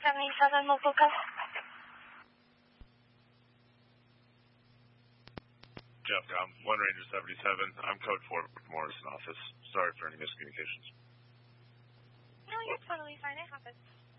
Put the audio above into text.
77 Mokuka. Jeffcom, 1 Ranger 77. I'm code 4 with Morrison office. Sorry for any miscommunications. No, you're totally fine. It happens.